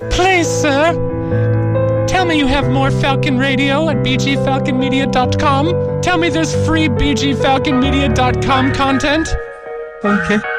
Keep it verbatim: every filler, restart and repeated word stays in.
Please, sir, tell me you have more Falcon Radio at b g falcon media dot com. Tell me there's free b g falcon media dot com content. Okay.